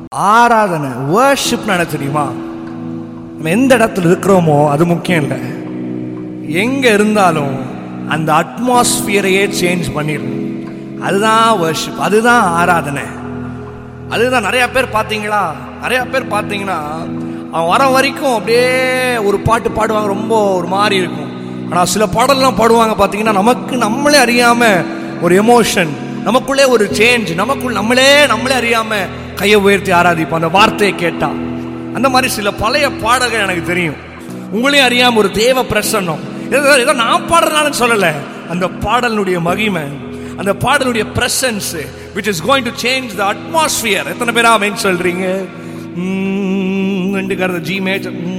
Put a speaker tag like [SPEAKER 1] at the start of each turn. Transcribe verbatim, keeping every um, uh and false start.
[SPEAKER 1] ஆராதனை வர்ஷிப் என்ன தெரியுமா? நம்ம எந்த இடத்துல இருக்கிறோமோ அது முக்கியம் இல்லை. எங்க இருந்தாலும் அந்த அட்மாஸ்பியரையே சேஞ்ச் பண்ணிடணும். அதுதான் வர்ஷிப், அதுதான் ஆராதனை. அதுதான் நிறைய பேர் பார்த்தீங்களா, நிறைய பேர் பார்த்தீங்கன்னா அவன் வர வரைக்கும் அப்படியே ஒரு பாட்டு பாடுவாங்க, ரொம்ப ஒரு மாதிரி இருக்கும். ஆனால் சில பாடல்லாம் பாடுவாங்க பார்த்தீங்கன்னா நமக்கு நம்மளே அறியாம ஒரு எமோஷன், நமக்குள்ளே ஒரு சேஞ்ச், நமக்குள் நம்மளே நம்மளே அறியாம கையை உயர்த்தி ஆராதிப்போம் அந்த வார்த்தையை கேட்டா. அந்த மாதிரி சில பழைய பாடல்கள் எனக்கு தெரியும். உங்களையும் அறியாம ஒரு தேவ பிரசன்னம், ஏதோ நான் பாடுறதுனால சொல்லலை, அந்த பாடலுடைய மகிமை, அந்த பாடலுடைய presence which is going to change the atmosphere. எத்தனை பேரா ஆமென் சொல்றீங்க? ரெண்டு காரத ஜி மேஜர்